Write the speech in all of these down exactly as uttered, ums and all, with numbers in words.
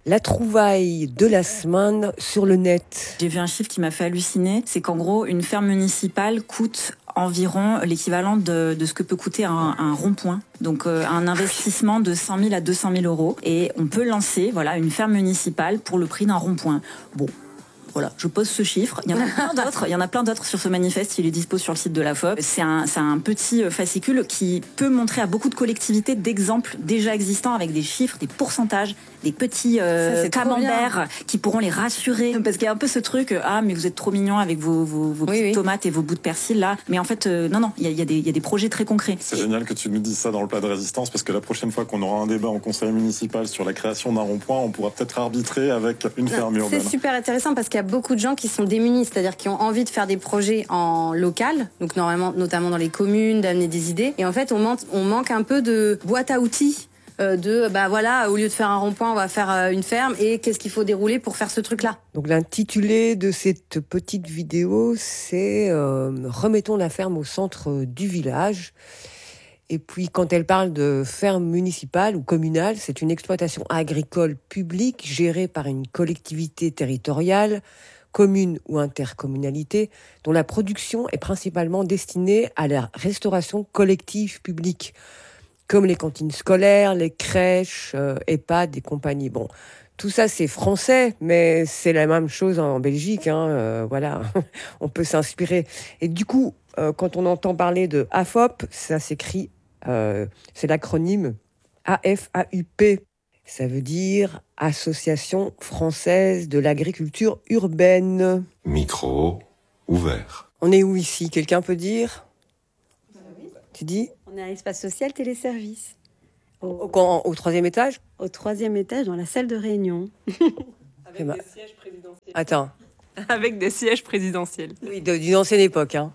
La trouvaille de la semaine sur le net. J'ai vu un chiffre qui m'a fait halluciner, c'est qu'en gros, une ferme municipale coûte environ l'équivalent de, de ce que peut coûter un, un rond-point. Donc euh, un investissement de cent mille à deux cent mille euros. Et on peut lancer voilà, une ferme municipale pour le prix d'un rond-point. Bon. Voilà, je pose ce chiffre. Il y en a plein d'autres. Il y en a plein d'autres sur ce manifeste. Il est dispo sur le site de la F O P. C'est un, c'est un petit fascicule qui peut montrer à beaucoup de collectivités d'exemples déjà existants avec des chiffres, des pourcentages, des petits euh, Ça, camemberts qui pourront les rassurer. Parce qu'il y a un peu ce truc, ah mais vous êtes trop mignons avec vos, vos, vos oui, oui. tomates et vos bouts de persil là. Mais en fait, euh, non, non, il y a, il y a des, il y a des projets très concrets. C'est génial que tu nous dises ça dans le plat de résistance parce que la prochaine fois qu'on aura un débat en conseil municipal sur la création d'un rond-point, on pourra peut-être arbitrer avec une ferme urbaine. C'est super intéressant parce qu'il y a beaucoup de gens qui sont démunis, c'est-à-dire qui ont envie de faire des projets en local, donc normalement, notamment dans les communes, d'amener des idées. Et en fait, on manque, on manque un peu de boîte à outils, euh, de bah voilà, au lieu de faire un rond-point, on va faire euh, une ferme. Et qu'est-ce qu'il faut dérouler pour faire ce truc-là ? Donc l'intitulé de cette petite vidéo, c'est euh, « Remettons la ferme au centre du village ». Et puis, quand elle parle de ferme municipale ou communale, c'est une exploitation agricole publique gérée par une collectivité territoriale, commune ou intercommunalité, dont la production est principalement destinée à la restauration collective publique, comme les cantines scolaires, les crèches, euh, EHPAD et compagnie. Bon, tout ça, c'est français, mais c'est la même chose en Belgique. Hein, euh, voilà, on peut s'inspirer. Et du coup, euh, quand on entend parler de A F O P, ça s'écrit... Euh, c'est l'acronyme A F A U P. Ça veut dire Association française de l'agriculture urbaine. Micro ouvert. On est où ici ? Quelqu'un peut dire ? Oui. Tu dis ? On est à Espace Social Téléservice. Au, au, au troisième étage ? Au troisième étage, dans la salle de réunion. Avec ma... des sièges présidentiels. Attends. Avec des sièges présidentiels. Oui, de, d'une ancienne époque. Hein.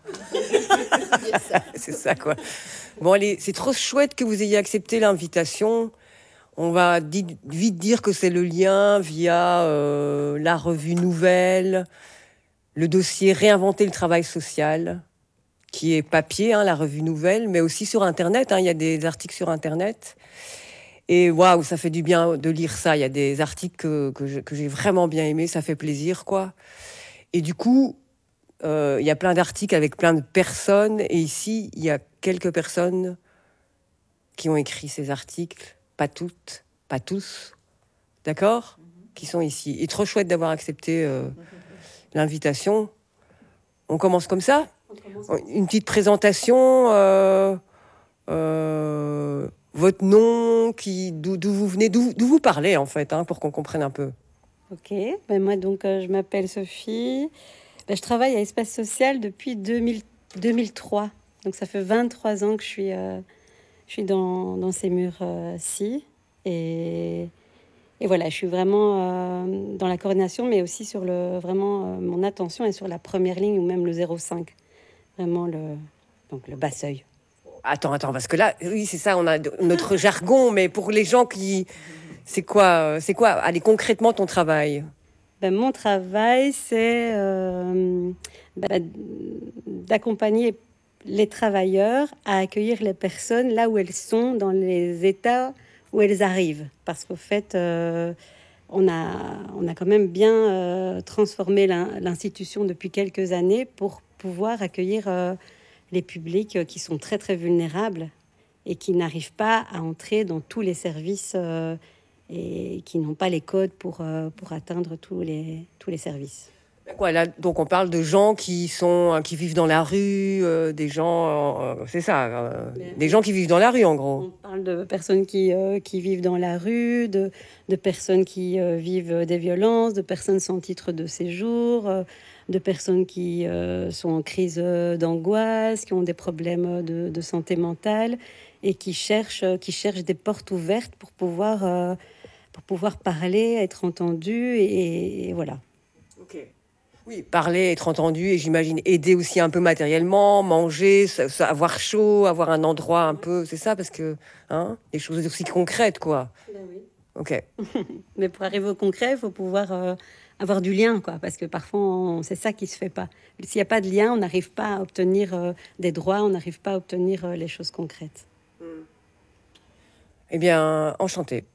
C'est ça, quoi. Bon, allez, c'est trop chouette que vous ayez accepté l'invitation. On va di- vite dire que c'est le lien via euh, la revue Nouvelle, le dossier Réinventer le travail social, qui est papier, hein, la revue Nouvelle, mais aussi sur Internet. Hein, il y a des articles sur Internet. Et waouh, ça fait du bien de lire ça. Il y a des articles que, que, je, que j'ai vraiment bien aimés. Ça fait plaisir, quoi. Et du coup... Il euh, y a plein d'articles avec plein de personnes. Et ici, il y a quelques personnes qui ont écrit ces articles. Pas toutes, pas tous. D'accord ? Mm-hmm. Qui sont ici. Et trop chouette d'avoir accepté euh, mm-hmm. l'invitation. On commence comme ça ? On commence. Une petite présentation. Euh, euh, votre nom, qui, d'où, d'où vous venez, d'où, d'où vous parlez, en fait, hein, pour qu'on comprenne un peu. Ok. Ben moi, donc, euh, je m'appelle Sophie. Ben, je travaille à Espace Social depuis deux mille, deux mille trois. Donc, ça fait vingt-trois ans que je suis, euh, je suis dans, dans ces murs-ci. Euh, et, et voilà, je suis vraiment euh, dans la coordination, mais aussi sur le, vraiment, euh, mon attention est sur la première ligne ou même le zéro cinq. Vraiment le, donc le bas seuil. Attends, attends, parce que là, oui, c'est ça, on a notre jargon, mais pour les gens qui... C'est quoi, c'est quoi, allez, concrètement, ton travail ? Ben, mon travail, c'est euh, ben, d'accompagner les travailleurs à accueillir les personnes là où elles sont, dans les états où elles arrivent. Parce qu'au fait, euh, on, a, on a quand même bien euh, transformé l'institution depuis quelques années pour pouvoir accueillir euh, les publics qui sont très, très vulnérables et qui n'arrivent pas à entrer dans tous les services euh, et qui n'ont pas les codes pour, euh, pour atteindre tous les, tous les services. Quoi, là, donc on parle de gens qui, sont, qui vivent dans la rue, euh, des gens, euh, c'est ça, euh, des gens qui vivent dans la rue en gros. On parle de personnes qui, euh, qui vivent dans la rue, de, de personnes qui euh, vivent des violences, de personnes sans titre de séjour, euh, de personnes qui euh, sont en crise d'angoisse, qui ont des problèmes de, de santé mentale et qui cherchent, qui cherchent des portes ouvertes pour pouvoir... Euh, pour pouvoir parler, être entendu, et, et voilà. Ok. Oui, parler, être entendu, et j'imagine aider aussi un peu matériellement, manger, avoir chaud, avoir un endroit un peu, c'est ça, parce que, hein, des choses aussi concrètes, quoi. Ben oui. Ok. Mais pour arriver au concret, il faut pouvoir euh, avoir du lien, quoi, parce que parfois, on, c'est ça qui se fait pas. S'il n'y a pas de lien, on n'arrive pas à obtenir euh, des droits, on n'arrive pas à obtenir euh, les choses concrètes. Eh bien, enchantée.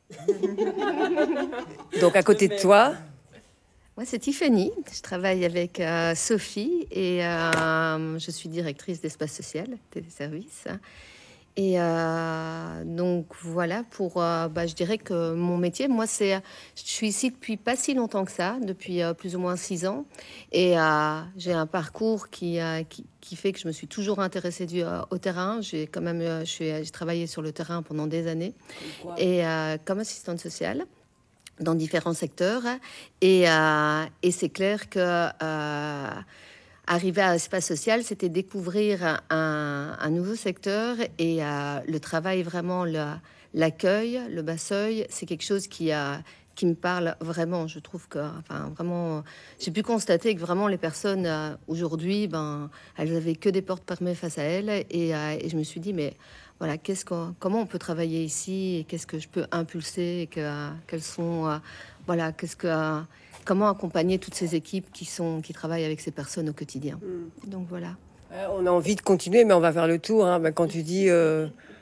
Donc, à côté de toi, Moi, c'est Tiffany. Je travaille avec euh, Sophie et euh, je suis directrice d'espace social, téléservice. Et euh, donc voilà, pour, euh, bah, je dirais que mon métier, moi, c'est, je suis ici depuis pas si longtemps que ça, depuis euh, plus ou moins six ans. Et euh, j'ai un parcours qui, euh, qui, qui fait que je me suis toujours intéressée du, euh, au terrain. J'ai quand même, euh, je suis, j'ai travaillé sur le terrain pendant des années et euh, comme assistante sociale dans différents secteurs. Et, euh, et c'est clair que euh, arriver à l'espace social, c'était découvrir un, un nouveau secteur et euh, le travail, vraiment, le, l'accueil, le bas seuil, c'est quelque chose qui a qui me parle vraiment. Je trouve que, enfin, vraiment, j'ai pu constater que vraiment les personnes euh, aujourd'hui, ben, elles avaient que des portes fermées face à elles, et, euh, et je me suis dit, mais voilà, qu'est-ce qu'on, comment on peut travailler ici, et qu'est-ce que je peux impulser, et que, euh, quelles sont, euh, voilà, qu'est-ce que, euh, comment accompagner toutes ces équipes qui sont, qui travaillent avec ces personnes au quotidien. Mm. Donc voilà. Euh, on a envie de continuer, mais on va faire le tour. Hein. Ben, quand tu dis euh,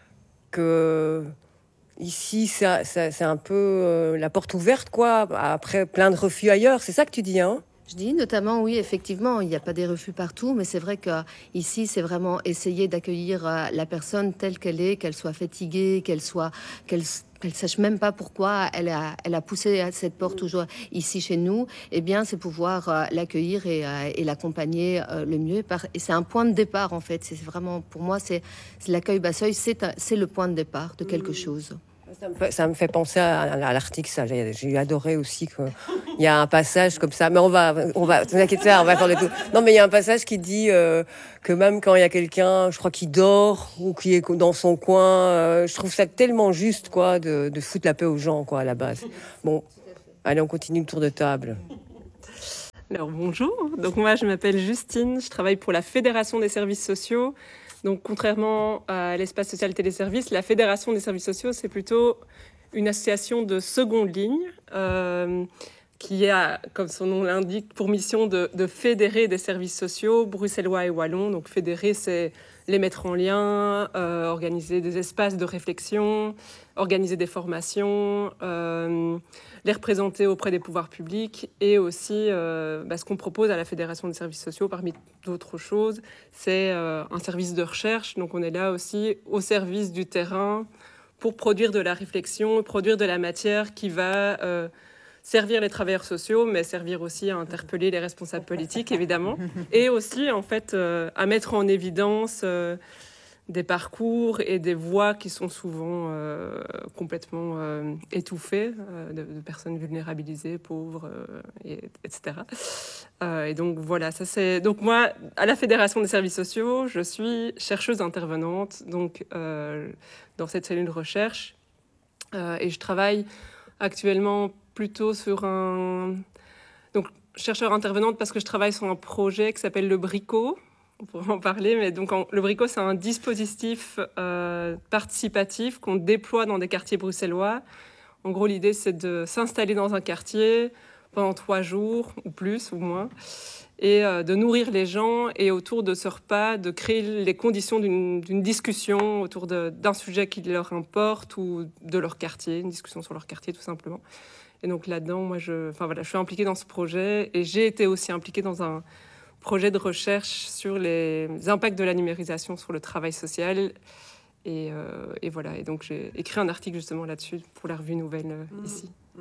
que ici, ça, ça, c'est un peu euh, la porte ouverte, quoi, après plein de refus ailleurs, c'est ça que tu dis, hein? Je dis notamment, oui, effectivement, il n'y a pas des refus partout, mais c'est vrai que ici, c'est vraiment essayer d'accueillir euh, la personne telle qu'elle est, qu'elle soit fatiguée, qu'elle soit, qu'elle qu'elle sache même pas pourquoi elle a, elle a poussé à cette porte toujours ici chez nous. Eh bien, c'est pouvoir euh, l'accueillir et, euh, et l'accompagner euh, le mieux. Par, et c'est un point de départ, en fait. C'est vraiment, pour moi, c'est, c'est l'accueil Basseuil, c'est, c'est le point de départ de quelque chose. Ça me, fait, ça me fait penser à, à l'article, ça. J'ai, j'ai adoré aussi qu'il y a un passage comme ça. Mais on va, on va, t'inquiète pas, on va faire le tout. Non, mais il y a un passage qui dit euh, que même quand il y a quelqu'un, je crois, qui dort ou qui est dans son coin, euh, je trouve ça tellement juste, quoi, de, de foutre la paix aux gens, quoi, à la base. Bon, allez, on continue le tour de table. Alors bonjour, donc moi je m'appelle Justine, je travaille pour la Fédération des services sociaux. Donc contrairement à l'espace social téléservice, la Fédération des services sociaux, c'est plutôt une association de seconde ligne euh, qui a, comme son nom l'indique, pour mission de, de fédérer des services sociaux bruxellois et wallons. Donc fédérer, c'est les mettre en lien, euh, organiser des espaces de réflexion, organiser des formations, euh, les représenter auprès des pouvoirs publics, et aussi euh, bah, ce qu'on propose à la Fédération des services sociaux, parmi d'autres choses, c'est euh, un service de recherche. Donc on est là aussi au service du terrain pour produire de la réflexion, produire de la matière qui va euh, servir les travailleurs sociaux, mais servir aussi à interpeller les responsables politiques, évidemment, et aussi en fait euh, à mettre en évidence euh, des parcours et des voix qui sont souvent euh, complètement euh, étouffées, euh, de, de personnes vulnérabilisées, pauvres, euh, et, etc. Euh, et donc voilà, ça c'est. Donc moi, à la Fédération des services sociaux, je suis chercheuse intervenante, donc euh, dans cette cellule de recherche, euh, et je travaille actuellement plutôt sur un... Donc, chercheur intervenante parce que je travaille sur un projet qui s'appelle le Bricot. On pourrait en parler, mais donc en... le Bricot, c'est un dispositif euh, participatif qu'on déploie dans des quartiers bruxellois. En gros, l'idée, c'est de s'installer dans un quartier pendant trois jours, ou plus, ou moins, et euh, de nourrir les gens, et autour de ce repas, de créer les conditions d'une, d'une discussion autour de, d'un sujet qui leur importe, ou de leur quartier, une discussion sur leur quartier, tout simplement. Et donc là-dedans, moi, je, enfin, voilà, je suis impliquée dans ce projet, et j'ai été aussi impliquée dans un projet de recherche sur les impacts de la numérisation sur le travail social. Et, euh, et voilà, et donc j'ai écrit un article justement là-dessus pour la revue Nouvelle euh, mmh. ici. Mmh.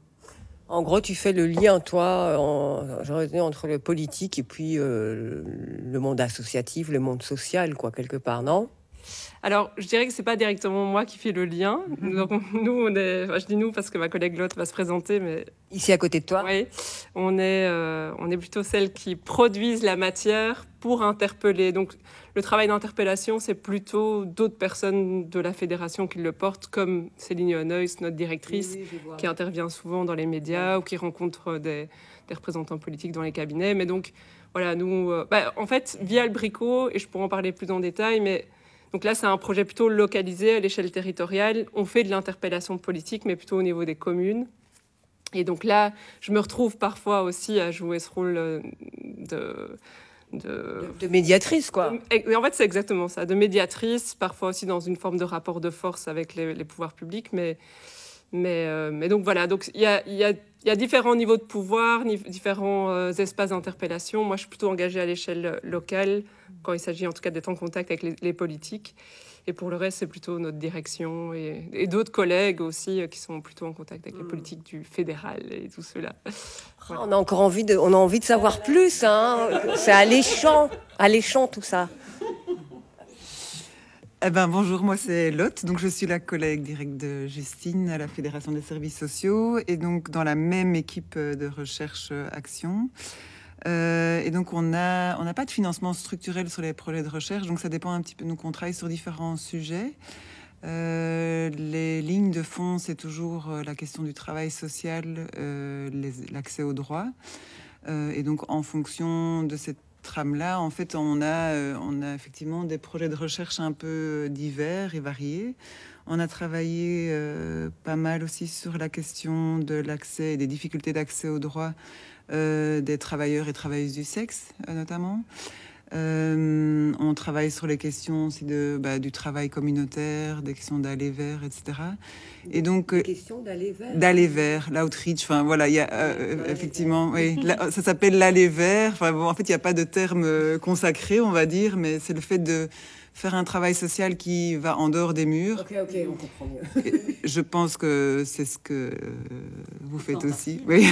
En gros, tu fais le lien, toi, en, j'aurais dit, entre le politique et puis euh, le monde associatif, le monde social, quoi, quelque part, non ? Alors, je dirais que c'est pas directement moi qui fais le lien. Donc, nous, on est, enfin, je dis nous parce que ma collègue Lotte va se présenter, mais ici à côté de toi. Oui, on est, euh, on est plutôt celles qui produisent la matière pour interpeller. Donc, le travail d'interpellation, c'est plutôt d'autres personnes de la fédération qui le portent, comme Céline Honneuil, notre directrice, oui, oui, qui intervient souvent dans les médias, ouais, ou qui rencontre des, des représentants politiques dans les cabinets. Mais donc, voilà, nous, euh, bah, en fait, via le Bricot, et je pourrais en parler plus en détail, mais donc là, c'est un projet plutôt localisé à l'échelle territoriale. On fait de l'interpellation politique, mais plutôt au niveau des communes. Et donc là, je me retrouve parfois aussi à jouer ce rôle de, de, de médiatrice, quoi. Et en fait, c'est exactement ça, de médiatrice, parfois aussi dans une forme de rapport de force avec les, les pouvoirs publics. Mais, mais, euh, mais donc voilà, donc il y a, y, a, y a différents niveaux de pouvoir, différents euh, espaces d'interpellation. Moi, je suis plutôt engagée à l'échelle locale, quand il s'agit en tout cas d'être en contact avec les, les politiques. Et pour le reste, c'est plutôt notre direction et, et d'autres collègues aussi euh, qui sont plutôt en contact avec les politiques du fédéral et tout cela. Voilà. On a encore envie de, on a envie de savoir plus, hein. C'est alléchant, alléchant tout ça. Eh ben, bonjour, moi c'est Lotte, donc je suis la collègue directe de Justine à la Fédération des services sociaux et donc dans la même équipe de recherche action. Euh, et donc on a, on n'a pas de financement structurel sur les projets de recherche, donc ça dépend un petit peu. Donc on travaille sur différents sujets. Euh, les lignes de fond, c'est toujours la question du travail social, euh, les, l'accès aux droits. Euh, et donc, en fonction de cette trame-là, en fait, on a, euh, on a effectivement des projets de recherche un peu divers et variés. On a travaillé euh, pas mal aussi sur la question de l'accès et des difficultés d'accès aux droits euh, des travailleurs et travailleuses du sexe, euh, notamment. Euh, on travaille sur les questions aussi de, bah, du travail communautaire, des questions d'aller vers, et cetera. Et donc, des questions d'aller vers, d'aller vers, l'outreach. Enfin voilà, il y a euh, effectivement, oui, la, ça s'appelle l'aller vers. Enfin bon, en fait, il n'y a pas de terme consacré, on va dire, mais c'est le fait de faire un travail social qui va en dehors des murs. Ok, ok, on comprend mieux. Et je pense que c'est ce que vous faites aussi. Oui.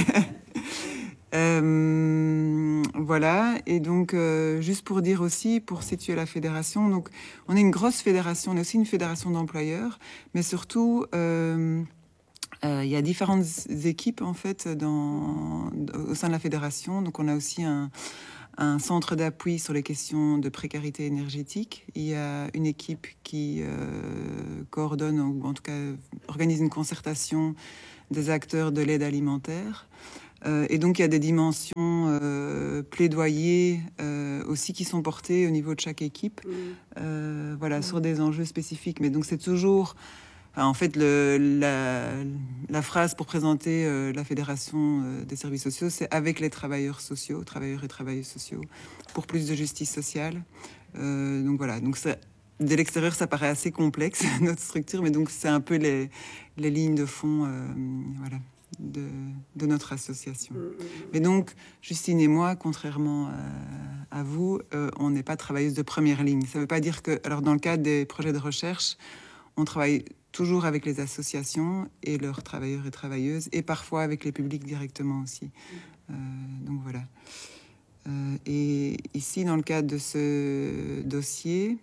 Euh, voilà, et donc euh, juste pour dire aussi, pour situer la fédération, donc on est une grosse fédération, on est aussi une fédération d'employeurs, mais surtout euh, euh, il y a différentes équipes en fait dans, au sein de la fédération. Donc on a aussi un, un centre d'appui sur les questions de précarité énergétique. Il y a une équipe qui euh, coordonne ou en tout cas organise une concertation des acteurs de l'aide alimentaire. Euh, et donc, il y a des dimensions euh, plaidoyer euh, aussi qui sont portées au niveau de chaque équipe, euh, voilà, mmh. sur des enjeux spécifiques. Mais donc, c'est toujours, enfin, en fait, le, la, la phrase pour présenter euh, la Fédération euh, des services sociaux, c'est avec les travailleurs sociaux, travailleurs et travailleuses sociaux, pour plus de justice sociale. Euh, donc voilà. Donc ça, de l'extérieur, ça paraît assez complexe notre structure, mais donc c'est un peu les, les lignes de fond, euh, voilà. De, de notre association. Mais donc, Justine et moi, contrairement à, à vous, euh, on n'est pas travailleuses de première ligne. Ça ne veut pas dire que, alors dans le cadre des projets de recherche, on travaille toujours avec les associations et leurs travailleurs et travailleuses, et parfois avec les publics directement aussi. Euh, donc voilà. Euh, et ici, dans le cadre de ce dossier...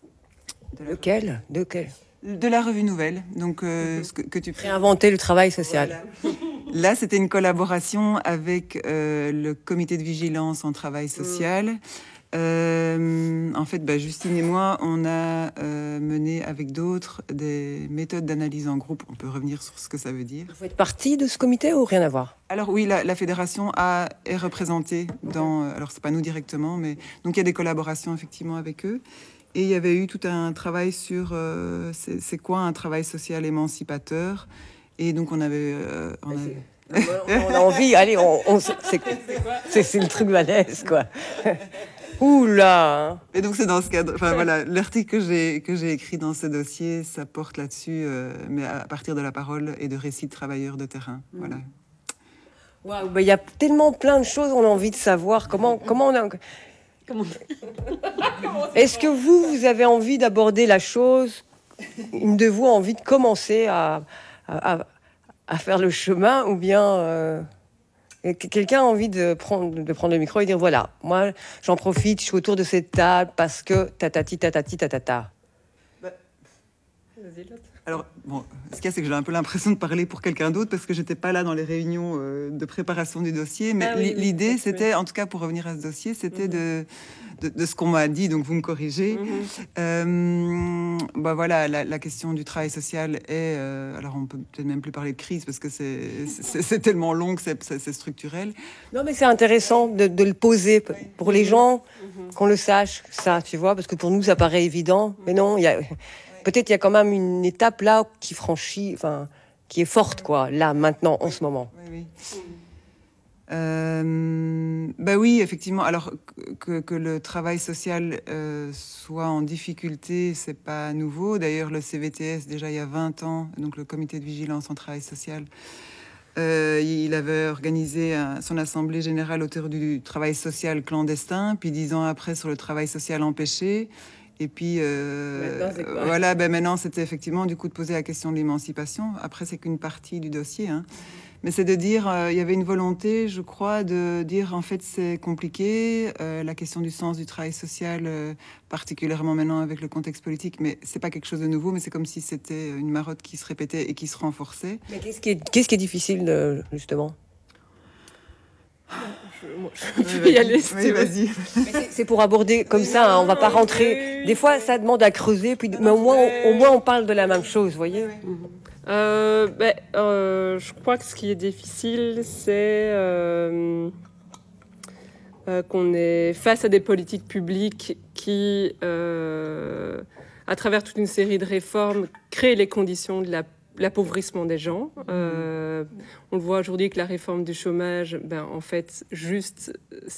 De lequel De quel De la revue Nouvelle, donc euh, ce que, que tu réinventer le travail social. Voilà. Là, c'était une collaboration avec euh, le comité de vigilance en travail social. Mmh. Euh, en fait, bah, Justine et moi, on a euh, mené avec d'autres des méthodes d'analyse en groupe. On peut revenir sur ce que ça veut dire. Vous faites partie de ce comité ou rien à voir? Alors oui, la, la fédération a, est représentée dans... Alors, c'est pas nous directement, mais... Donc, il y a des collaborations, effectivement, avec eux. Et il y avait eu tout un travail sur euh, c'est, c'est quoi un travail social émancipateur. Et donc on avait... Euh, on, avait... on a envie, allez, on, on, c'est, c'est, c'est le truc balèze, quoi. Ouh là hein. Et donc c'est dans ce cadre... Enfin voilà, l'article que j'ai, que j'ai écrit dans ce dossier, ça porte là-dessus, euh, mais à partir de la parole et de récits de travailleurs de terrain. Mmh. Voilà. Waouh, bah, y a tellement plein de choses, on a envie de savoir comment, comment on a... Comment... Est-ce que vous, vous avez envie d'aborder la chose? Une de vous a envie de commencer à, à, à faire le chemin, ou bien euh, quelqu'un a envie de prendre, de prendre le micro et dire voilà, moi j'en profite, je suis autour de cette table parce que tatati tatati tatata. Bah, alors, bon, ce qu'il y a, c'est que j'ai un peu l'impression de parler pour quelqu'un d'autre parce que j'étais pas là dans les réunions euh, de préparation du dossier. Mais ah oui, l'idée, oui, c'était, oui. en tout cas pour revenir à ce dossier, c'était mm-hmm. de, de, de ce qu'on m'a dit, donc vous me corrigez. Mm-hmm. Euh, bah voilà, la, la question du travail social est... Euh, alors, on peut peut-être même plus parler de crise parce que c'est, c'est, c'est tellement long que c'est, c'est, c'est structurel. Non, mais c'est intéressant de, de le poser pour les gens, mm-hmm. qu'on le sache, ça, tu vois, parce que pour nous, ça paraît évident. Mm-hmm. Mais non, il y a... Peut-être il y a quand même une étape là qui franchit, enfin, qui est forte, quoi, là, maintenant, en ce moment. Oui, oui. Euh, bah oui, effectivement. Alors que, que le travail social euh, soit en difficulté, c'est pas nouveau. D'ailleurs, le C V T S, déjà il y a vingt ans, donc le Comité de vigilance en travail social, euh, il avait organisé un, son assemblée générale autour du travail social clandestin, puis dix ans après sur le travail social empêché. Et puis euh, voilà, ben maintenant c'était effectivement du coup de poser la question de l'émancipation. Après, c'est qu'une partie du dossier, hein. Mais c'est de dire, euh, il y avait une volonté, je crois, de dire en fait c'est compliqué, euh, la question du sens du travail social, euh, particulièrement maintenant avec le contexte politique, mais c'est pas quelque chose de nouveau, mais c'est comme si c'était une marotte qui se répétait et qui se renforçait. Mais qu'est-ce qui est, qu'est-ce qui est difficile, euh, justement? Je peux y aller. Oui, vas-y. C'est, c'est pour aborder comme oui, ça, hein, on va pas rentrer. Des fois, ça demande à creuser, puis, mais au moins, on, au moins, on parle de la même chose, vous voyez. Euh, ben, euh, je crois que ce qui est difficile, c'est euh, euh, qu'on est face à des politiques publiques qui, euh, à travers toute une série de réformes, créent les conditions de la, l'appauvrissement des gens. Euh, on le voit aujourd'hui que la réforme du chômage, ben, en fait, juste,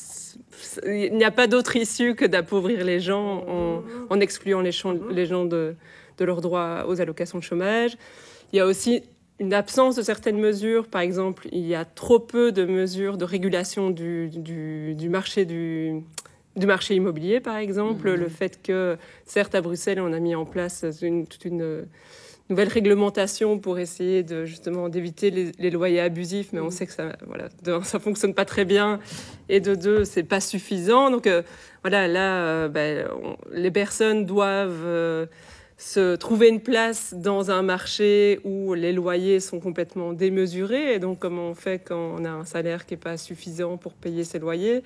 il n'y a pas d'autre issue que d'appauvrir les gens en, en excluant les, champs, les gens de, de leur droit aux allocations de chômage. Il y a aussi une absence de certaines mesures. Par exemple, il y a trop peu de mesures de régulation du, du, du, marché, du, du marché immobilier, par exemple. Mmh. Le fait que, certes, à Bruxelles, on a mis en place une, toute une nouvelle réglementation pour essayer de, justement, d'éviter les, les loyers abusifs, mais on sait que ça, voilà, de un, ça fonctionne pas très bien, et de deux, c'est pas suffisant. Donc, euh, voilà, là, euh, ben, on, les personnes doivent... Euh, se trouver une place dans un marché où les loyers sont complètement démesurés. Et donc, comment on fait quand on a un salaire qui n'est pas suffisant pour payer ses loyers?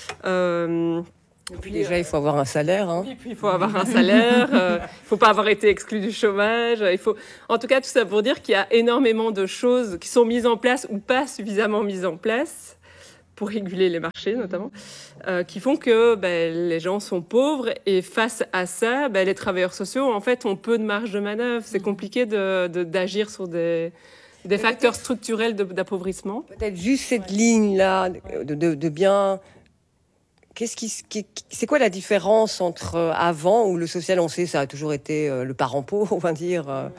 euh, Et puis déjà, il faut avoir un salaire. Hein. Et puis, il faut avoir un salaire. euh, il ne faut pas avoir été exclu du chômage. Il faut... En tout cas, tout ça pour dire qu'il y a énormément de choses qui sont mises en place ou pas suffisamment mises en place pour réguler les marchés notamment, euh, qui font que ben, les gens sont pauvres et face à ça, ben, les travailleurs sociaux, en fait, ont peu de marge de manœuvre. C'est compliqué de, de, d'agir sur des, des facteurs structurels de, d'appauvrissement. Peut-être juste cette ouais. ligne-là de, de, de bien... Qu'est-ce qui, qui, c'est quoi la différence entre avant, où le social, on sait, ça a toujours été euh, le parent pauvre, on va dire, euh,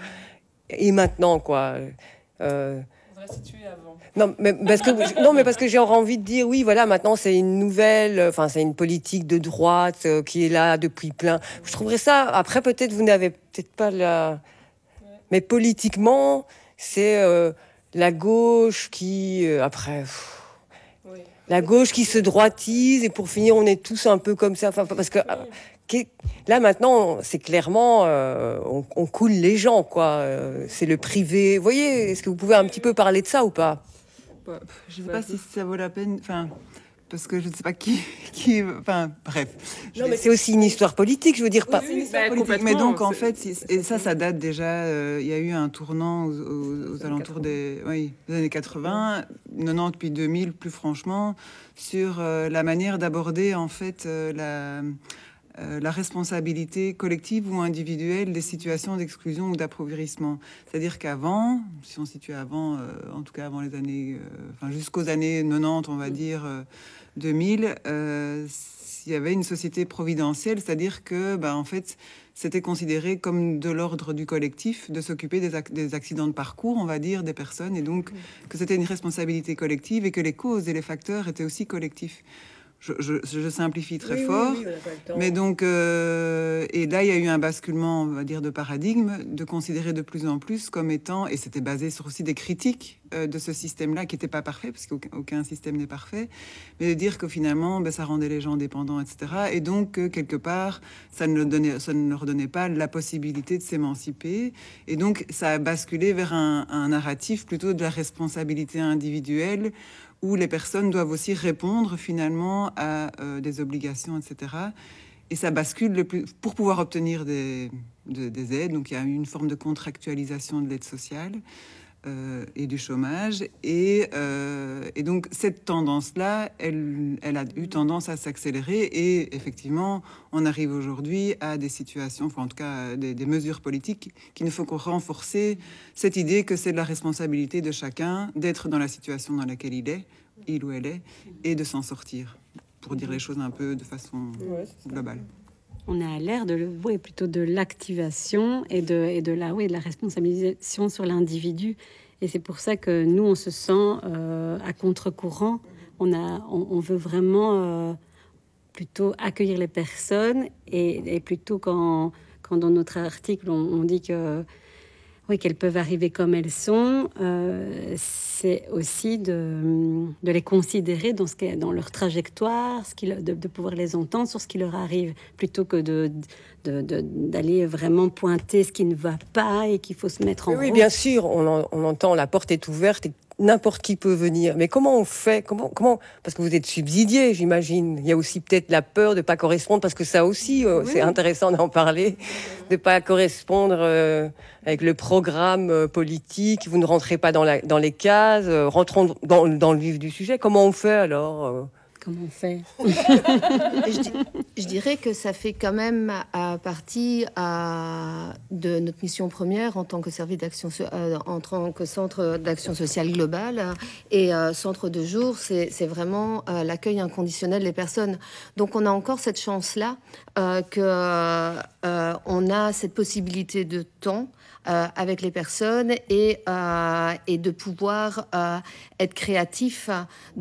et maintenant, quoi euh, on devrait situer avant. Non, mais parce que non, mais parce que j'ai envie de dire oui, voilà, maintenant c'est une nouvelle, enfin c'est une politique de droite euh, qui est là depuis plein. Je trouverais ça. Après, peut-être vous n'avez peut-être pas la, mais politiquement, c'est euh, la gauche qui euh, après. Pff, oui. La gauche qui se droitise et pour finir, on est tous un peu comme ça. Enfin, parce que euh, là maintenant, c'est clairement, euh, on, on coule les gens, quoi. Euh, c'est le privé. Vous voyez, est-ce que vous pouvez un petit peu parler de ça ou pas? Je ne sais pas si ça vaut la peine, enfin, parce que je ne sais pas qui, qui, enfin, bref. Non, mais c'est aussi une histoire politique, je veux dire pas. Oui, c'est une histoire bah, politique. Mais donc, en fait, et ça, ça date déjà. Euh, il y a eu un tournant aux, aux, aux alentours des, oui, des années quatre-vingts, quatre-vingt-dix puis deux mille, plus franchement, sur euh, la manière d'aborder en fait euh, la. Euh, la responsabilité collective ou individuelle des situations d'exclusion ou d'appauvrissement. C'est-à-dire qu'avant, si on se situe avant, euh, en tout cas avant les années, euh, enfin jusqu'aux années quatre-vingt-dix, on va dire euh, deux mille, euh, il y avait une société providentielle, c'est-à-dire que, ben, en fait, c'était considéré comme de l'ordre du collectif de s'occuper des, ac- des accidents de parcours, on va dire, des personnes, et donc que c'était une responsabilité collective et que les causes et les facteurs étaient aussi collectifs. Je, je, je simplifie très oui, fort, oui, oui, mais donc euh, et là il y a eu un basculement, on va dire, de paradigme, de considérer de plus en plus comme étant, et c'était basé sur aussi des critiques euh, de ce système-là qui n'était pas parfait, parce qu'aucun aucun système n'est parfait, mais de dire que finalement ben, ça rendait les gens dépendants, et cetera. Et donc euh, quelque part ça ne, donnait, ça ne leur donnait pas la possibilité de s'émanciper, et donc ça a basculé vers un, un narratif plutôt de la responsabilité individuelle, où les personnes doivent aussi répondre finalement à euh, des obligations, et cetera. Et ça bascule le plus, pour pouvoir obtenir des, de, des aides. Donc il y a une forme de contractualisation de l'aide sociale. euh, et du chômage. Et, euh, et donc, cette tendance-là, elle, elle a eu tendance à s'accélérer. Et effectivement, on arrive aujourd'hui à des situations, enfin, en tout cas, des, des mesures politiques qui ne font que renforcer cette idée que c'est de la responsabilité de chacun d'être dans la situation dans laquelle il est, il ou elle est, et de s'en sortir, pour dire les choses un peu de façon globale. On est à l'ère de, oui, plutôt de l'activation et de, et de la, oui, de la responsabilisation sur l'individu. Et c'est pour ça que nous, on se sent euh, à contre-courant. On, a, on, on veut vraiment euh, plutôt accueillir les personnes et, et plutôt quand, quand dans notre article, on, on dit que oui, qu'elles peuvent arriver comme elles sont, euh, c'est aussi de, de les considérer dans, ce qui est, dans leur trajectoire, ce qui, de, de pouvoir les entendre sur ce qui leur arrive, plutôt que de, de, de, d'aller vraiment pointer ce qui ne va pas et qu'il faut se mettre en Oui, oui, route. bien sûr, on, en, on entend, la porte est ouverte et n'importe qui peut venir. Mais comment on fait comment, comment Parce que vous êtes subsidié, j'imagine. Il y a aussi peut-être la peur de ne pas correspondre, parce que ça aussi, euh, oui. c'est intéressant d'en parler, de ne pas correspondre euh, avec le programme euh, politique. Vous ne rentrez pas dans, la, dans les cases. Euh, rentrons dans, dans le vif du sujet. Comment on fait alors euh Comment on fait je, je dirais que ça fait quand même à partie à, de notre mission première en tant que service d'action, euh, en tant que centre d'action sociale globale et euh, centre de jour, c'est, c'est vraiment euh, l'accueil inconditionnel des personnes. Donc on a encore cette chance-là euh, que euh, on a cette possibilité de temps Euh, avec les personnes et, euh, et de pouvoir euh, être créatif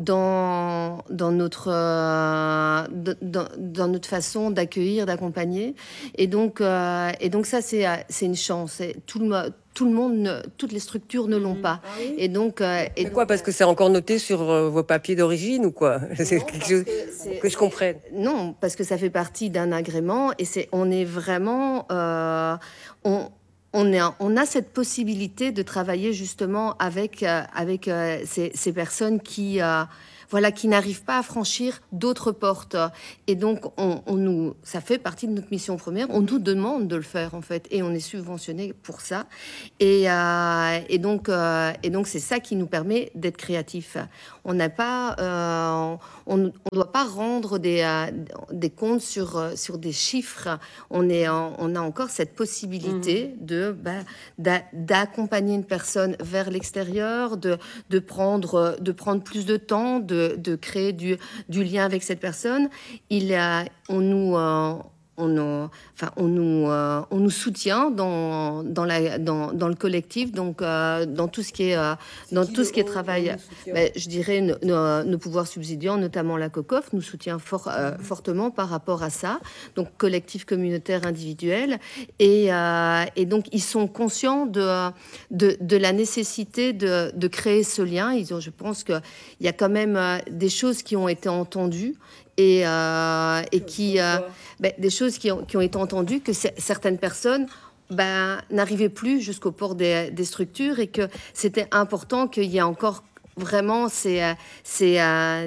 dans, dans, notre, euh, dans, dans notre façon d'accueillir, d'accompagner. Et donc, euh, et donc ça, c'est, c'est une chance. Et tout le Tout le monde, ne, toutes les structures ne l'ont pas. Ah oui. Et donc, euh, et quoi, parce que c'est encore noté sur euh, vos papiers d'origine ou quoi? C'est non, quelque chose que, que je comprenne. Non, parce que ça fait partie d'un agrément et c'est, on est vraiment, euh, on, on, est, on a cette possibilité de travailler justement avec euh, avec euh, ces, ces personnes qui euh, voilà, qui n'arrivent pas à franchir d'autres portes. Et donc, on, on nous, ça fait partie de notre mission première. On nous demande de le faire, en fait, et on est subventionné pour ça. Et, euh, et donc, euh, et donc, c'est ça qui nous permet d'être créatifs. On n'a pas, euh, on ne doit pas rendre des, euh, des comptes sur, sur des chiffres. On, est, on a encore cette possibilité mmh. de, bah, d'a, d'accompagner une personne vers l'extérieur, de, de, prendre, de prendre plus de temps, de De, de créer du, du lien avec cette personne. Il a, on nous, euh, on, euh, enfin, on nous, euh, on nous soutient dans, dans, la, dans, dans le collectif, donc euh, dans tout ce qui est, euh, dans tout ce qui est travail. Ben, je dirais nos, nos, nos pouvoirs subsidiants, notamment la COCOF, nous soutient fort, euh, mmh. fortement par rapport à ça. Donc collectif communautaire individuel, et, euh, et donc ils sont conscients de, de, de la nécessité de, de créer ce lien. Ils ont, je pense que il y a quand même euh, des choses qui ont été entendues et, euh, et qui euh, ben, des choses qui ont, qui ont été entendues, que c- certaines personnes ben, n'arrivaient plus jusqu'au port des, des structures, et que c'était important qu'il y ait encore vraiment c'est c'est euh,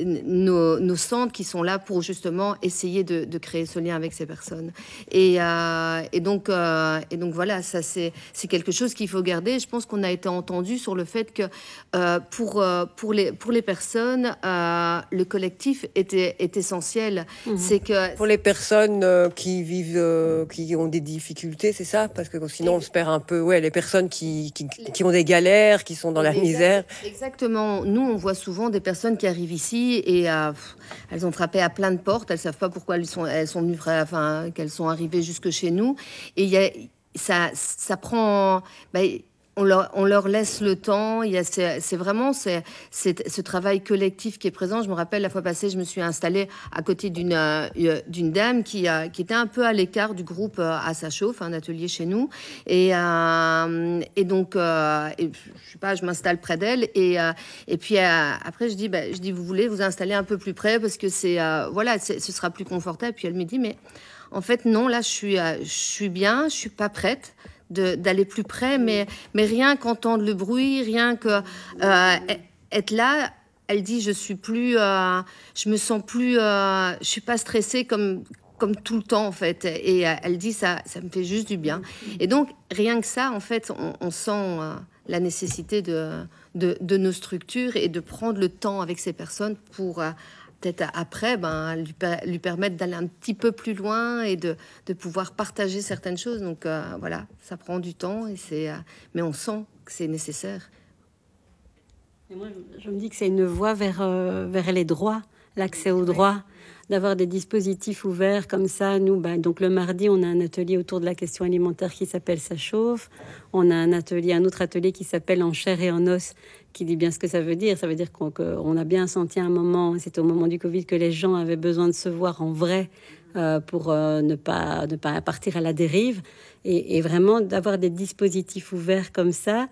nos, nos centres qui sont là pour justement essayer de, de créer ce lien avec ces personnes, et, euh, et donc euh, et donc voilà, ça c'est c'est quelque chose qu'il faut garder. Je pense qu'on a été entendu sur le fait que euh, pour euh, pour les pour les personnes euh, le collectif était est essentiel. Mmh. C'est que pour les personnes euh, qui vivent euh, qui ont des difficultés, c'est ça, parce que sinon on se perd un peu. Ouais, les personnes qui qui, qui ont des galères, qui sont dans la exact, misère. Exactement. Nous, on voit souvent des personnes qui arrivent ici et euh, pff, elles ont frappé à plein de portes. Elles savent pas pourquoi elles sont, elles sont venues, enfin, qu'elles sont arrivées jusque chez nous. Et il y a, ça, ça prend. Bah, On leur, on leur laisse le temps. Il y a, c'est, c'est vraiment c'est, c'est, ce travail collectif qui est présent. Je me rappelle, la fois passée, je me suis installée à côté d'une, euh, d'une dame qui, euh, qui était un peu à l'écart du groupe euh, à sa chauffe, un atelier chez nous. Et, euh, et donc, euh, et, je sais pas, je m'installe près d'elle. Et, euh, et puis euh, après, je dis, bah, je dis, vous voulez vous installer un peu plus près parce que c'est, euh, voilà, c'est, ce sera plus confortable. Puis elle me dit, mais en fait, non, là, je suis, euh, je suis bien, je suis pas prête. De, d'aller plus près, mais, mais rien qu'entendre le bruit, rien que euh, être là, elle dit je suis plus, euh, je me sens plus, euh, je suis pas stressée comme comme tout le temps en fait, et euh, elle dit ça, ça me fait juste du bien. Et donc rien que ça en fait, on, on sent, euh, la nécessité de, de, de nos structures et de prendre le temps avec ces personnes pour euh, peut-être après ben, lui, lui permettre d'aller un petit peu plus loin et de, de pouvoir partager certaines choses. Donc euh, voilà, ça prend du temps, et c'est, euh, mais on sent que c'est nécessaire. Et moi, je me dis que c'est une voie vers, euh, vers les droits, l'accès aux droits, d'avoir des dispositifs ouverts comme ça. Nous, bah, donc le mardi, on a un atelier autour de la question alimentaire qui s'appelle Ça chauffe. On a un atelier, un autre atelier qui s'appelle En chair et en os, qui dit bien ce que ça veut dire. Ça veut dire qu'on qu'on a bien senti à un moment, c'était au moment du Covid, que les gens avaient besoin de se voir en vrai euh, pour euh, ne pas, ne pas partir à la dérive. Et, et vraiment d'avoir des dispositifs ouverts comme ça,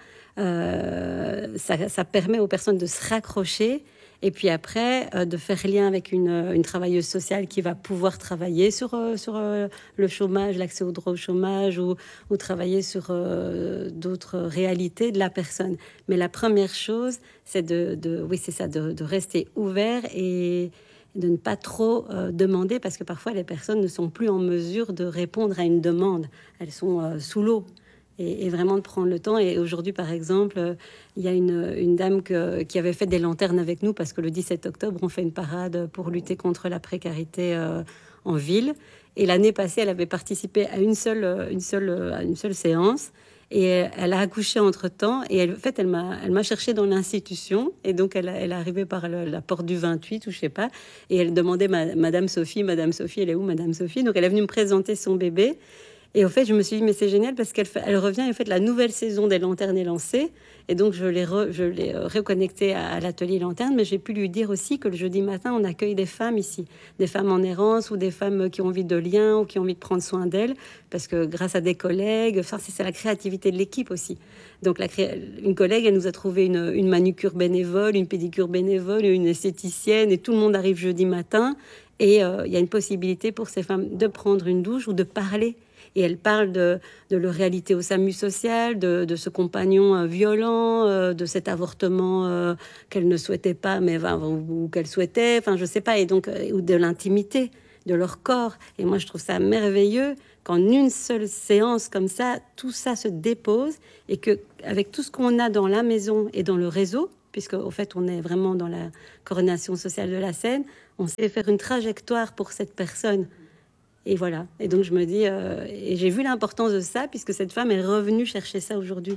euh, ça, ça permet aux personnes de se raccrocher. Et puis après, euh, de faire lien avec une, une travailleuse sociale qui va pouvoir travailler sur, euh, sur euh, le chômage, l'accès au droit au chômage, ou, ou travailler sur euh, d'autres réalités de la personne. Mais la première chose, c'est de, de, oui, c'est ça, de, de rester ouvert et de ne pas trop euh, demander, parce que parfois les personnes ne sont plus en mesure de répondre à une demande. Elles sont euh, sous l'eau. Et, et vraiment de prendre le temps. Et aujourd'hui, par exemple, euh, il y a une, une dame que, qui avait fait des lanternes avec nous, parce que le dix-sept octobre, on fait une parade pour lutter contre la précarité euh, en ville. Et l'année passée, elle avait participé à une seule, une seule, à une seule séance. Et elle a accouché entre-temps. Et elle, en fait, elle m'a, elle m'a cherché dans l'institution. Et donc, elle, elle est arrivée par le, la porte du vingt-huit, ou je sais pas. Et elle demandait ma, Madame Sophie, Madame Sophie, elle est où, Madame Sophie? Donc, elle est venue me présenter son bébé. Et au fait, je me suis dit, mais c'est génial, parce qu'elle fait, elle revient, en fait, la nouvelle saison des lanternes est lancée. Et donc, je l'ai, re, je l'ai reconnectée à, à l'atelier lanterne. Mais j'ai pu lui dire aussi que le jeudi matin, on accueille des femmes ici. Des femmes en errance, ou des femmes qui ont envie de liens, ou qui ont envie de prendre soin d'elles. Parce que grâce à des collègues, enfin, c'est, c'est la créativité de l'équipe aussi. Donc, la, une collègue, elle nous a trouvé une, une manucure bénévole, une pédicure bénévole, une esthéticienne. Et tout le monde arrive jeudi matin. Et il euh, y a une possibilité pour ces femmes de prendre une douche ou de parler. Et elle parle de, de leur réalité au SAMU social, de, de ce compagnon euh, violent, euh, de cet avortement euh, qu'elle ne souhaitait pas, mais enfin, ou, ou qu'elle souhaitait, enfin je sais pas, et donc euh, ou de l'intimité de leur corps. Et moi je trouve ça merveilleux qu'en une seule séance comme ça, tout ça se dépose, et que avec tout ce qu'on a dans la maison et dans le réseau, puisque au fait on est vraiment dans la coordination sociale de la Seine, on sait faire une trajectoire pour cette personne. Et voilà. Et donc, je me dis... Euh, et j'ai vu l'importance de ça, puisque cette femme est revenue chercher ça aujourd'hui.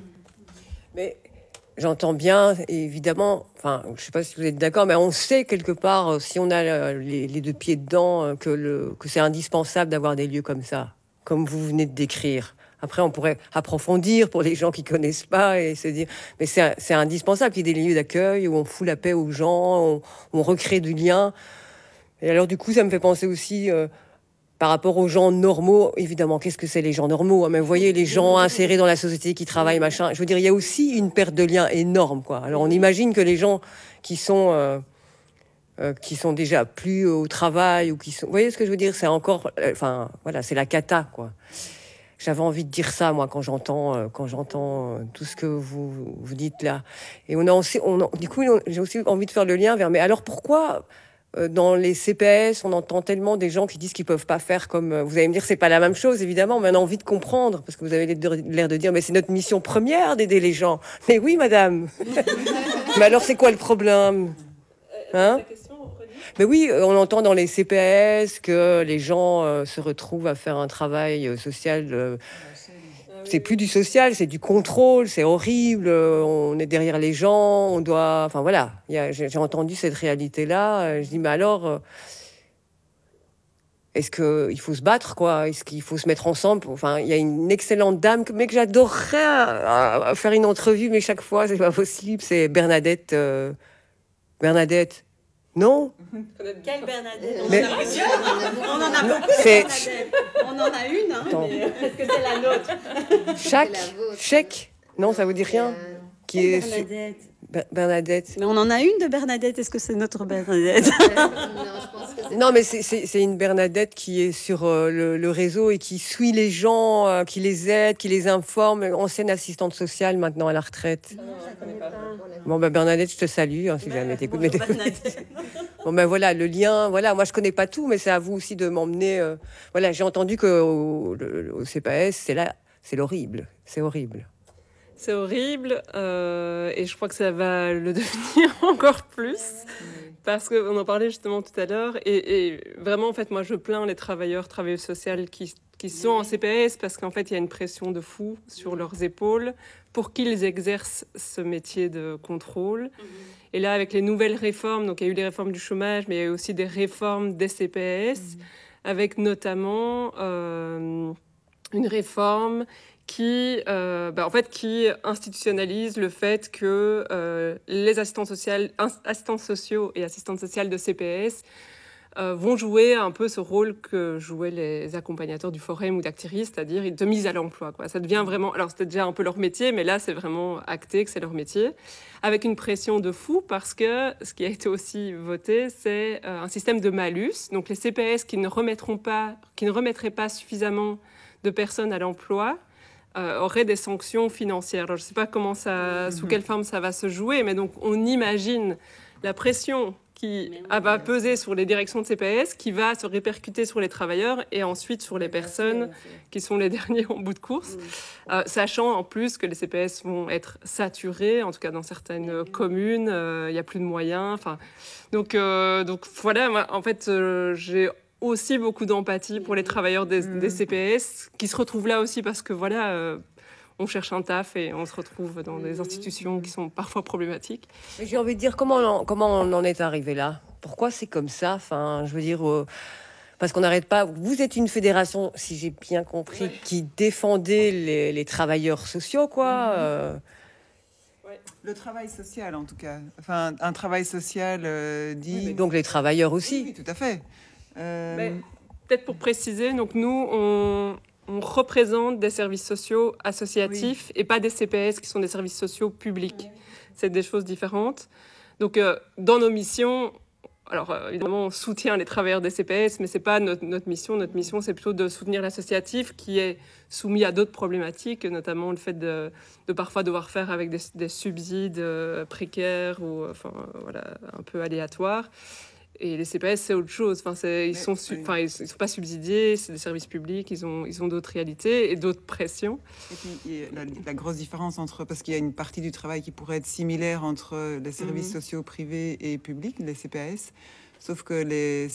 Mais j'entends bien, évidemment... Enfin, je ne sais pas si vous êtes d'accord, mais on sait quelque part, si on a les, les deux pieds dedans, que, le, que c'est indispensable d'avoir des lieux comme ça, comme vous venez de décrire. Après, on pourrait approfondir pour les gens qui ne connaissent pas et se dire... Mais c'est, c'est indispensable qu'il y ait des lieux d'accueil où on fout la paix aux gens, on, on recrée du lien. Et alors, du coup, ça me fait penser aussi... Euh, par rapport aux gens normaux, évidemment, qu'est-ce que c'est les gens normaux? Mais vous voyez, les gens insérés dans la société qui travaillent, machin. Je veux dire, il y a aussi une perte de lien énorme, quoi. Alors, on imagine que les gens qui sont, euh, euh, qui sont déjà plus au travail, ou qui sont... Vous voyez ce que je veux dire? C'est encore... Euh, enfin, voilà, c'est la cata, quoi. J'avais envie de dire ça, moi, quand j'entends, euh, quand j'entends euh, tout ce que vous, vous dites là. Et on a aussi... On a, du coup, on, j'ai aussi envie de faire le lien vers... Mais alors, pourquoi... Dans les C P S, on entend tellement des gens qui disent qu'ils peuvent pas faire comme... Vous allez me dire, c'est pas la même chose, évidemment, mais on a envie de comprendre, parce que vous avez l'air de dire, mais c'est notre mission première d'aider les gens. Mais oui, madame. Mais alors, c'est quoi le problème? Hein? Mais oui, on entend dans les C P S que les gens euh, se retrouvent à faire un travail euh, social... Euh, c'est plus du social, c'est du contrôle, c'est horrible, on est derrière les gens, on doit... Enfin voilà, y a, j'ai, j'ai entendu cette réalité-là, je dis, mais alors, est-ce qu'il faut se battre, quoi? Est-ce qu'il faut se mettre ensemble? Enfin, il y a une excellente dame, mais que j'adorerais à, à faire une entrevue, mais chaque fois, c'est pas possible, c'est Bernadette... Euh, Bernadette. Non? Quelle Bernadette? On, mais... en a plusieurs, hein. On en a beaucoup, c'est... Bernadette. On en a une, hein, mais est-ce que c'est la nôtre? Chaque, chèque? Non, ça vous dit rien? Euh... Qui Quelle est Bernadette? Ber- Bernadette. Mais on en a une de Bernadette. Est-ce que c'est notre Bernadette? Non, je pense que c'est... Non, mais c'est, c'est, c'est une Bernadette qui est sur euh, le, le réseau et qui suit les gens, euh, qui les aide, qui les informe. Ancienne assistante sociale, maintenant à la retraite. Non, je la connais pas. Bon, ben Bernadette, je te salue, hein, si ben, jamais t'écoutes. Mais bon, ben voilà, le lien, voilà, moi je connais pas tout, mais c'est à vous aussi de m'emmener. Euh... Voilà, j'ai entendu qu'au au C P S, c'est là, c'est l'horrible, c'est horrible. C'est horrible euh, et je crois que ça va le devenir encore plus parce qu'on en parlait justement tout à l'heure et, et vraiment en fait moi je plains les travailleurs, travailleuses sociales qui, qui sont en C P S parce qu'en fait il y a une pression de fou sur leurs épaules pour qu'ils exercent ce métier de contrôle. Et là avec les nouvelles réformes, donc il y a eu les réformes du chômage mais il y a eu aussi des réformes des C P S avec notamment euh, une réforme qui, euh, bah, en fait, qui institutionnalise le fait que euh, les assistants, sociales, assistants sociaux et assistantes sociales de C P S euh, vont jouer un peu ce rôle que jouaient les accompagnateurs du Forum ou d'Actiris, c'est-à-dire de mise à l'emploi, quoi. Ça devient vraiment... Alors, c'était déjà un peu leur métier, mais là, c'est vraiment acté que c'est leur métier, avec une pression de fou, parce que ce qui a été aussi voté, c'est euh, un système de malus. Donc, les C P S qui ne remettront pas, qui ne remettraient pas suffisamment de personnes à l'emploi, Euh, aurait des sanctions financières. Alors, je ne sais pas comment ça, sous quelle forme ça va se jouer, mais donc on imagine la pression qui oui, va peser sur les directions de C P S, qui va se répercuter sur les travailleurs et ensuite sur les personnes qui sont les derniers en bout de course, euh, sachant en plus que les C P S vont être saturés, en tout cas dans certaines communes, il euh, n'y a plus de moyens. Donc, euh, donc voilà, moi, en fait, euh, j'ai aussi beaucoup d'empathie pour les travailleurs des, des C P S qui se retrouvent là aussi parce que voilà, euh, on cherche un taf et on se retrouve dans des institutions qui sont parfois problématiques. Mais j'ai envie de dire comment on, comment on en est arrivé là. Pourquoi c'est comme ça? Enfin, je veux dire, euh, parce qu'on n'arrête pas. Vous êtes une fédération, si j'ai bien compris, ouais. qui défendait les, les travailleurs sociaux, quoi. Mmh. Euh... Le travail social, en tout cas. Enfin, un travail social euh, dit. Oui, mais donc les travailleurs aussi. Oui, oui, tout à fait. Euh... Mais, peut-être pour préciser, donc nous, on, on représente des services sociaux associatifs oui. et pas des C P S qui sont des services sociaux publics. Oui. C'est des choses différentes. Donc, euh, dans nos missions, alors euh, évidemment, on soutient les travailleurs des C P S, mais c'est pas notre, notre mission. Notre mission, c'est plutôt de soutenir l'associatif qui est soumis à d'autres problématiques, notamment le fait de, de parfois devoir faire avec des, des subsides euh, précaires ou enfin voilà, un peu aléatoires. Et les C P S, c'est autre chose. Enfin, c'est, ils ne sont, oui. enfin, ils sont pas subsidiés, c'est des services publics, ils ont, ils ont d'autres réalités et d'autres pressions. Et puis, il y a la, la grosse différence entre... Parce qu'il y a une partie du travail qui pourrait être similaire entre les services mmh. sociaux privés et publics, les C P S, sauf que les